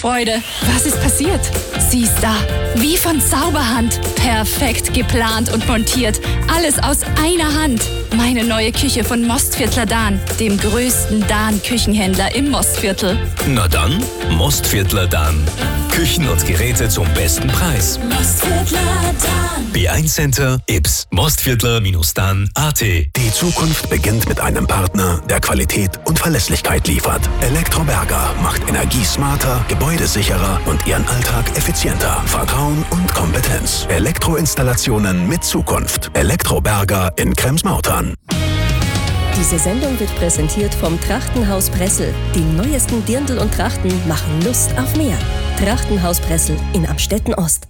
Vorfreude. Was ist passiert? Sie ist da. Wie von Zauberhand. Perfekt geplant und montiert. Alles aus einer Hand. Meine neue Küche von Mostviertler Dahn, dem größten Dahn-Küchenhändler im Mostviertel. Na dann, Mostviertler Dahn. Küchen und Geräte zum besten Preis. Mostviertler Dahn. B1 Center, Ips, Mostviertler-Dahn.at. Die Zukunft beginnt mit einem Partner, der Qualität und Verlässlichkeit liefert. Elektroberger macht Energie smarter, Gebäude sicherer und Ihren Alltag effizienter. Vertrauen und Kompetenz. Elektroinstallationen mit Zukunft. Elektroberger in Krems-Mautern. Diese Sendung wird präsentiert vom Trachtenhaus Pressel. Die neuesten Dirndl und Trachten machen Lust auf mehr. Trachtenhaus Pressel in Amstetten Ost.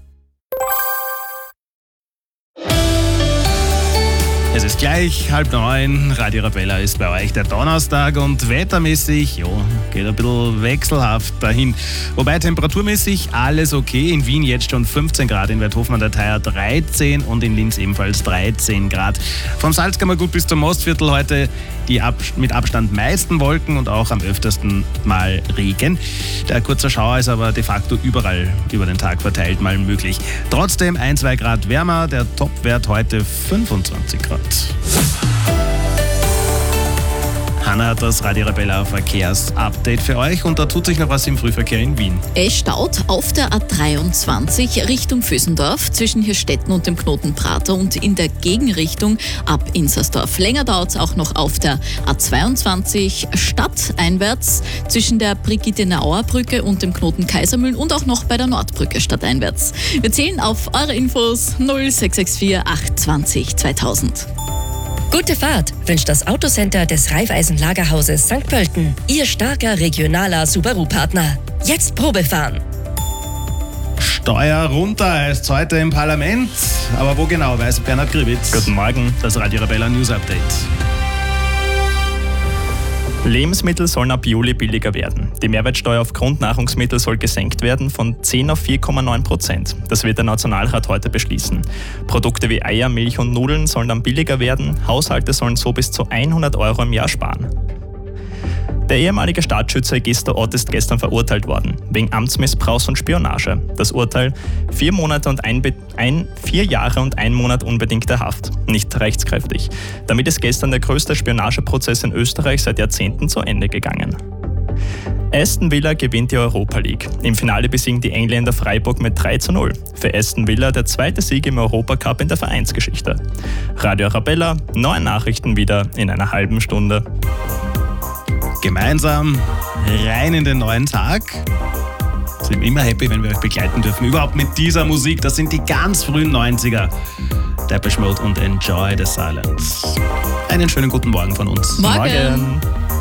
Es ist gleich 8:30, Radio Arabella ist bei euch der Donnerstag und wettermäßig, geht ein bisschen wechselhaft dahin. Wobei temperaturmäßig alles okay. In Wien jetzt schon 15 Grad, in Werthofen an der Theier 13 und in Linz ebenfalls 13 Grad. Vom Salzkammergut bis zum Mostviertel heute die mit Abstand meisten Wolken und auch am öftersten mal Regen. Der kurze Schauer ist aber de facto überall über den Tag verteilt mal möglich. Trotzdem 1-2 Grad wärmer, der Topwert heute 25 Grad. Hanna hat das Radio Arabella Verkehrsupdate für euch und da tut sich noch was im Frühverkehr in Wien. Es staut auf der A23 Richtung Vösendorf zwischen Hirstetten und dem Knoten Prater und in der Gegenrichtung ab Inzersdorf. Länger dauert es auch noch auf der A22 stadteinwärts zwischen der Brigitte-Nauer-Brücke und dem Knoten Kaisermühlen und auch noch bei der Nordbrücke stadteinwärts. Wir zählen auf eure Infos 0664 820 2000. Gute Fahrt wünscht das Autocenter des Raiffeisen Lagerhauses St. Pölten. Ihr starker regionaler Subaru-Partner. Jetzt Probefahren. Steuer runter heißt heute im Parlament. Aber wo genau, weiß Bernhard Gribitz. Guten Morgen. Das Radio Arabella News Update. Lebensmittel sollen ab Juli billiger werden. Die Mehrwertsteuer auf Grundnahrungsmittel soll gesenkt werden von 10 auf 4,9%. Das wird der Nationalrat heute beschließen. Produkte wie Eier, Milch und Nudeln sollen dann billiger werden. Haushalte sollen so bis zu 100 € im Jahr sparen. Der ehemalige Staatsschützer Egister Ott ist gestern verurteilt worden, wegen Amtsmissbrauchs und Spionage. Das Urteil: 4 Jahre und 1 Monat unbedingte Haft. Nicht rechtskräftig. Damit ist gestern der größte Spionageprozess in Österreich seit Jahrzehnten zu Ende gegangen. Aston Villa gewinnt die Europa League. Im Finale besiegen die Engländer Freiburg mit 3:0. Für Aston Villa der zweite Sieg im Europacup in der Vereinsgeschichte. Radio Arabella, neue Nachrichten wieder in einer halben Stunde. Gemeinsam rein in den neuen Tag. Sind immer happy, wenn wir euch begleiten dürfen. Überhaupt mit dieser Musik. Das sind die ganz frühen 90er. Depeche Mode und Enjoy the Silence. Einen schönen guten Morgen von uns. Morgen.